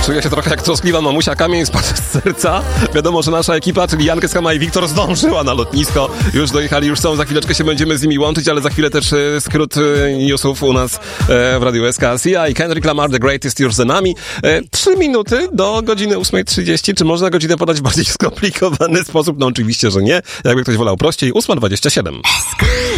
Czuję się trochę jak troskliwa mamusia, kamień spadł z serca. Wiadomo, że nasza ekipa, czyli Jankę, Skama i Wiktor zdążyła na lotnisko. Już dojechali, już są, za chwileczkę się będziemy z nimi łączyć, ale za chwilę też skrót newsów u nas w Radiu SK. Sia i Kendrick Lamar, The Greatest, już za nami. 3 minuty do godziny 8:30. Czy można godzinę podać w bardziej skomplikowany sposób? No oczywiście, że nie. Jakby ktoś wolał prościej, 8:27.